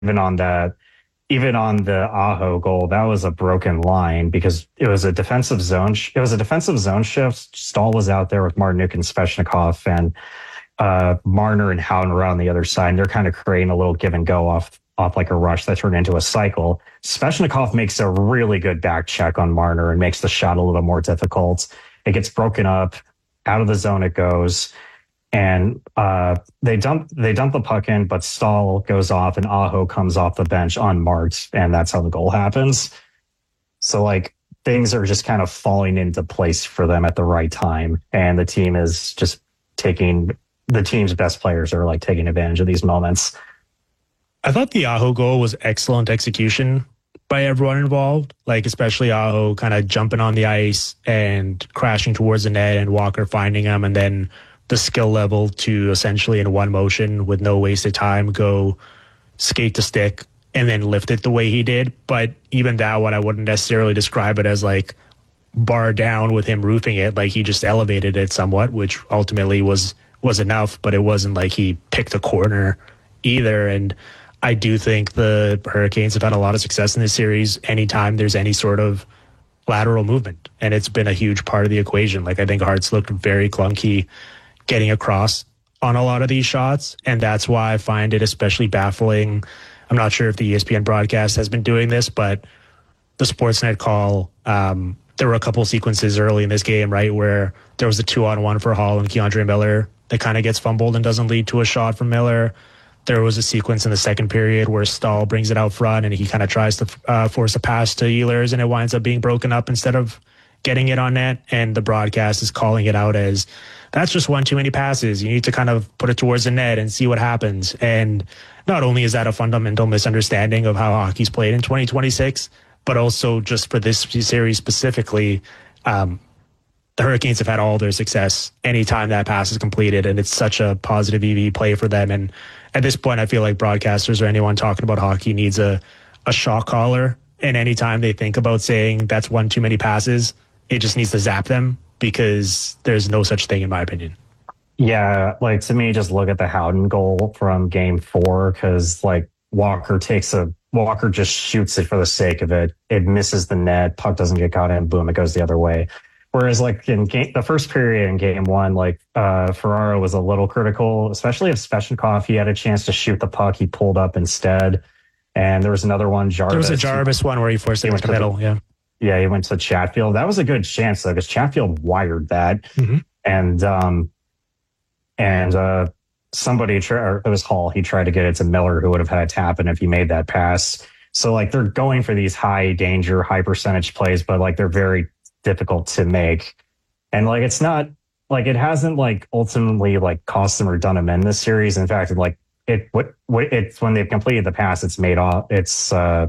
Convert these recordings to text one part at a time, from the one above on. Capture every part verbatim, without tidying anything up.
even on that, even on the Aho goal, that was a broken line because it was a defensive zone. Sh- it was a defensive zone shift. Stahl was out there with Martinook and Svechnikov, and uh, Marner and Howden were on the other side. And they're kind of creating a little give and go off off like a rush that turned into a cycle. Svechnikov makes a really good back check on Marner and makes the shot a little more difficult. It gets broken up. Out of the zone it goes. And uh, they dump they dump the puck in, but Stahl goes off and Aho comes off the bench unmarked, and that's how the goal happens. So like things are just kind of falling into place for them at the right time, and the team is just taking the team's best players are like taking advantage of these moments. I thought the Aho goal was excellent execution by everyone involved, like especially Aho kind of jumping on the ice and crashing towards the net and Walker finding him, and then the skill level to essentially in one motion with no wasted time go skate to stick and then lift it the way he did. But even that one, I wouldn't necessarily describe it as like bar down with him roofing it. Like he just elevated it somewhat, which ultimately was was enough, but it wasn't like he picked a corner either. And I do think the Hurricanes have had a lot of success in this series anytime there's any sort of lateral movement, and it's been a huge part of the equation. Like I think Hart's looked very clunky getting across on a lot of these shots, and that's why I find it especially baffling. I'm not sure if the E S P N broadcast has been doing this, but the Sportsnet call, um, there were a couple sequences early in this game, right, where there was a two-on-one for Hall and Keandre Miller that kind of gets fumbled and doesn't lead to a shot from Miller. There was a sequence in the second period where Stahl brings it out front and he kind of tries to uh, force a pass to Ehlers, and it winds up being broken up instead of getting it on net. And the broadcast is calling it out as, that's just one too many passes. You need to kind of put it towards the net and see what happens. And not only is that a fundamental misunderstanding of how hockey's played in twenty twenty-six, but also just for this series specifically, um, the Hurricanes have had all their success anytime that pass is completed, and it's such a positive E V play for them. And at this point, I feel like broadcasters or anyone talking about hockey needs a, a shot caller, and anytime they think about saying that's one too many passes, it just needs to zap them, because there's no such thing in my opinion. Yeah, like to me, just look at the Howden goal from game four, because like Walker takes a Walker just shoots it for the sake of it. It misses the net, puck doesn't get caught in, boom, it goes the other way. Whereas like in game, the first period in game one, like uh, Ferraro was a little critical, especially of Svechnikov. He had a chance to shoot the puck, he pulled up instead. And there was another one, Jarvis. There was a Jarvis one where he forced it into the middle, yeah. Yeah, he went to Chatfield. That was a good chance, though, because Chatfield wired that. Mm-hmm. And um, and uh, somebody, or it was Hall, he tried to get it to Miller, who would have had a tap in if he made that pass. So, like, they're going for these high danger, high percentage plays, but, like, they're very difficult to make. And, like, it's not, like, it hasn't, like, ultimately, like, cost them or done them in this series. In fact, like, it, what, what, it's when they've completed the pass, it's made off, it's, uh,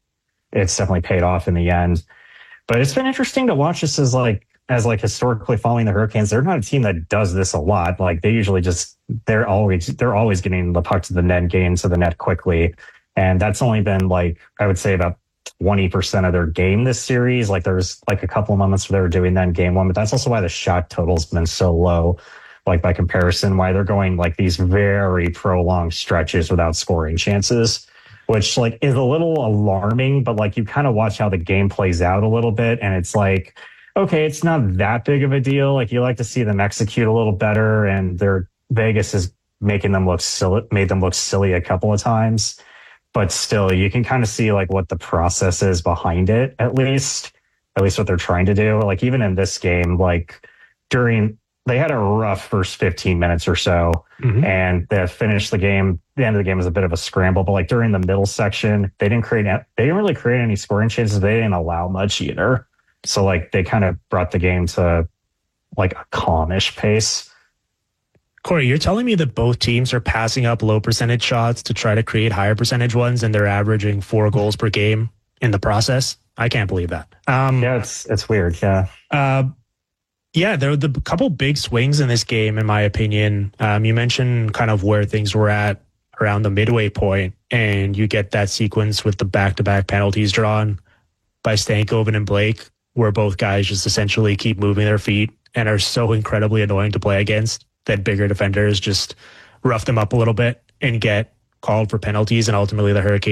it's definitely paid off in the end. But it's been interesting to watch this as like as like historically following the Hurricanes. They're not a team that does this a lot. Like they usually just they're always they're always getting the puck to the net, getting to the net quickly, and that's only been like I would say about twenty percent of their game this series. Like there's like a couple of moments where they were doing that in game one, but that's also why the shot total's been so low. Like by comparison, why they're going like these very prolonged stretches without scoring chances, which like is a little alarming, but like you kind of watch how the game plays out a little bit. And it's like, okay, it's not that big of a deal. Like you like to see them execute a little better, and their Vegas is making them look silly, made them look silly a couple of times, but still you can kind of see like what the process is behind it, at least, at least what they're trying to do. Like even in this game, like during, they had a rough first fifteen minutes or so, mm-hmm. and they finished the game. The end of the game was a bit of a scramble, but like during the middle section, they didn't create, they didn't really create any scoring chances. They didn't allow much either. So like they kind of brought the game to like a calmish pace. Corey, you're telling me that both teams are passing up low percentage shots to try to create higher percentage ones, and they're averaging four goals per game in the process? I can't believe that. Um, yeah, it's it's weird. Yeah. Uh, Yeah, there were the couple big swings in this game, in my opinion. Um, you mentioned kind of where things were at around the midway point, and you get that sequence with the back-to-back penalties drawn by Stankoven and Blake, where both guys just essentially keep moving their feet and are so incredibly annoying to play against that bigger defenders just rough them up a little bit and get called for penalties, and ultimately the Hurricanes